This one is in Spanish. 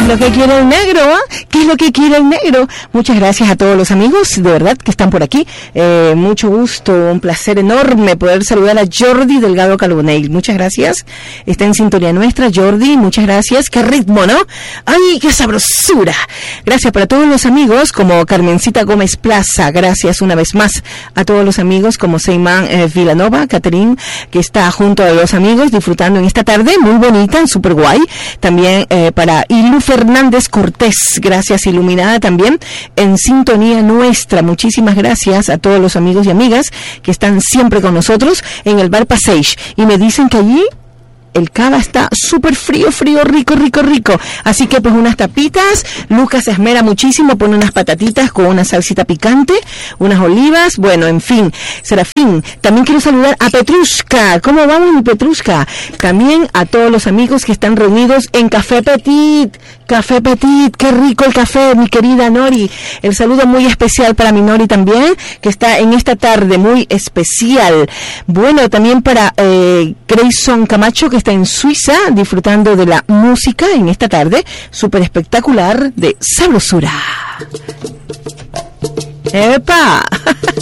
es lo que quiere el negro? ¿Qué es lo que quiere el negro? Muchas gracias a todos los amigos, de verdad, que están por aquí. Mucho gusto, un placer enorme poder saludar a Jordi Delgado Carbonell. Muchas gracias. Está en sintonía nuestra, Jordi. Muchas gracias. Qué ritmo, ¿no? ¡Ay, qué sabrosura! Gracias para todos los amigos como Carmencita Gómez Plaza. Gracias una vez más a todos los amigos como Seyman Villanova, Catherine, que está junto a los amigos disfrutando en esta tarde muy bonita, súper guay. También para Ilu Fernández Cortés. Gracias, Iluminada, también en sintonía nuestra. Muchísimas gracias a todos los amigos y amigas que están siempre con nosotros en el Bar Passage. Y me dicen que allí el cava está súper frío, rico. Así que pues unas tapitas. Lucas se esmera muchísimo, pone unas patatitas con una salsita picante, unas olivas, bueno, en fin. Serafín, también quiero saludar a Petrushka. ¿Cómo vamos, mi Petrushka? También a todos los amigos que están reunidos en Café Petit. Café Petit, qué rico el café, mi querida Nori. El saludo muy especial para mi Nori también, que está en esta tarde muy especial. Bueno, también para Grayson Camacho, que está en Suiza, disfrutando de la música en esta tarde súper espectacular de sabrosura. ¡Epa!